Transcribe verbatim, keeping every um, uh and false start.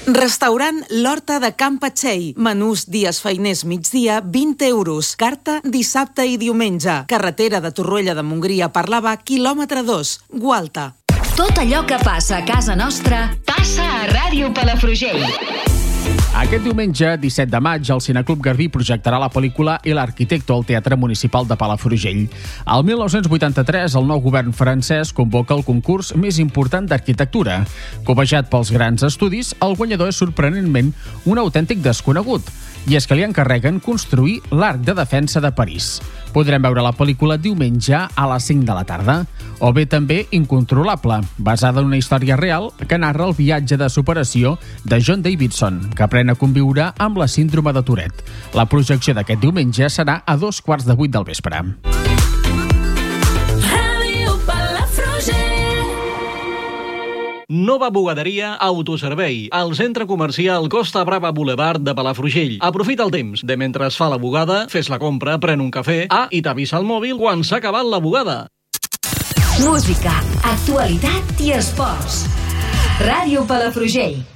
Restaurant L'Horta de Can Patxell. Menús dies feiners migdia, vint euros. Carta dissabte i diumenge. Carretera de Torroella de Montgrí a Parlavà, quilòmetre dos. Gualta. Tot allò que passa a casa nostra passa a Ràdio Palafrugell. Aquest diumenge, disset de maig, el Cineclub Garbí projectarà la pel·lícula El Arquitecto al Teatre Municipal de Palafrugell. Al mil nou-cents vuitanta-tres, el nou govern francès convoca el concurs més important d'arquitectura. Cobejat pels grans estudis, el guanyador és sorprenentment un autèntic desconegut. I és que li encarreguen construir l'Arc de Defensa de París. Podrem veure la pel·lícula diumenge a les cinc de la tarda. O bé també Incontrolable, basada en una història real que narra el viatge de superació de John Davidson, que aprèn a conviure amb la síndrome de Tourette. La projecció d'aquest diumenge serà a dos quarts de vuit del vespre. Nova bugaderia Autoservei, al centre comercial Costa Brava Boulevard de Palafrugell. Aprofita el temps de mentre es fa la bugada, fes la compra, pren un cafè, ah, i t'avisa el mòbil quan s'ha acabat la bugada. Música, actualitat i esports. Ràdio Palafrugell.